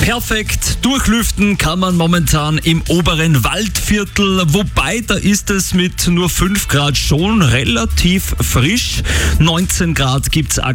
Perfekt durchlüften kann man momentan im oberen Waldviertel, wobei da ist es mit nur 5 Grad schon relativ frisch. 19 Grad gibt's